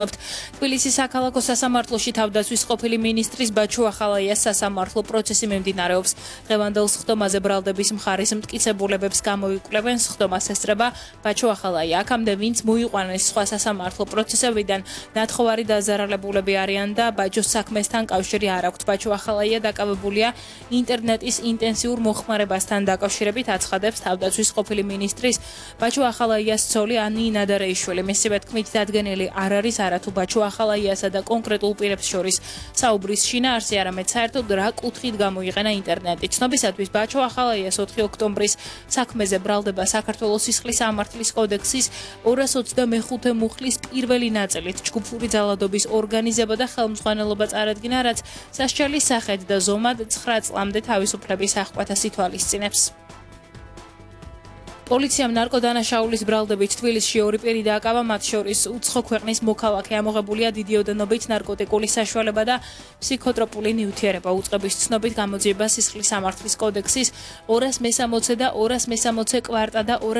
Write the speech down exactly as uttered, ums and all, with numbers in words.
თბილისის საქალაქო სასამართლოში თავდაცვის ყოფილი მინისტრის ბაჩუ ახალაიას სასამართლო პროცესი მიმდინარეობს. დღევანდელ სხდომაზე ბრალდების მხარის მტკიცებულებებს გამოიკვლევენ. სხდომას ესწრება ბაჩუ ახალაია. აქამდე ვინც მოიყვანეს სხვა სასამართლო პროცესებიდან ნათხოვარი დაზარალებულები არიან და ბაჩუს საქმესთან კავშირი არ აქვთ. ბაჩუ ახალაია დაკავებულია ინტერნეტის ინტენსიურ მოხმარებასთან დაკავშირებით აცხადებს თავდაცვის ყოფილი მინისტრის ბაჩუ ახალაიას ცოლი ანი ნადარეიშვილი. მისივე თქმით დადგენილი არ არის არათუ ბაჩუ ახალაიასა და კონკრეტულ პირებს შორის საუბრის შინაარსი, არამედ საერთოდ რა კუთხით გამოიყენა ინტერნეტი. ცნობისათვის ბაჩუ ახალაიას ოთხი ოქტომბრის საქმეზე ბრალდება საქართველოს სისხლის სამართლის კოდექსის ორას ოცდამეხუთე მუხლის პირველი ნაწილით ჯგუფური ძალადობის ორგანიზება და ხელმძღვანელობა წარადგინა, რაც სასჯელის სახედ და ზომად ცხრა წლამდე თავისუფლების აღკვეთას ითვალისწინებს. პოლიციამ ნარკოდანაშაულის ბრალდებით თბილისში ორი პირი დააკავა, მათ შორის უცხო ქვეყნის მოქალაქე. ამოღებულია დიდი ოდენობით ნარკოტიკული საშუალება და ფსიქოტროპული ნივთიერება. უწყების ცნობით გამოძიება სისხლის სამართლის კოდექსის ორას მესამოცე და ორას მესამოცე კვარტა და